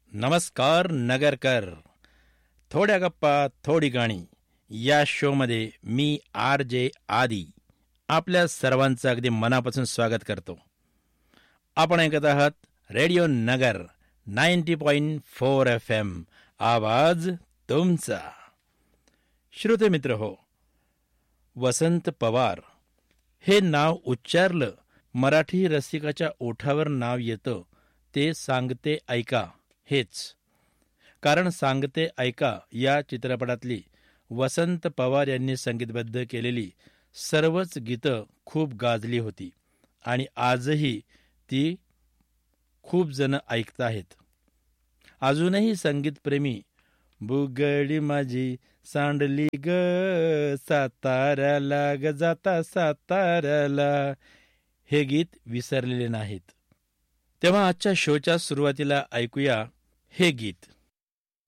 नमस्कार नगरकर. थोड्या गप्पा थोडी गाणी या शोमध्ये मी RJ आदी आपल्या सर्वांचं अगदी मनापासून स्वागत करतो. आपण ऐकत आहात रेडिओ नगर 90.4 FM, आवाज तुमचा. श्रोते मित्र हो, वसंत पवार हे नाव उच्चारलं मराठी रसिकाच्या ओठावर नाव येतं ते सांगते ऐका हेच. कारण सांगते ऐका या चित्रपटातली वसंत पवार यांनी संगीतबद्ध केलेली सर्वच गीतं खूप गाजली होती आणि आजही ती खूप जण ऐकत आहेत. अजूनही संगीतप्रेमी बुगडी माझी सांडली ग साताऱ्याला ग जाता साताऱ्याला हे गीत विसरलेले नाहीत. तेव्हा आजच्या शोच्या सुरुवातीला ऐकूया हे गीत.